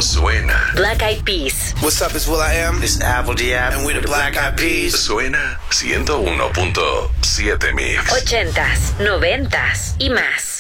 suena. Black Eyed Peas. What's up, it's will.i.am. This is Apple Diab. And we the Black Eyed Peas. Suena 101.7 Mix. 80s, 90s y más.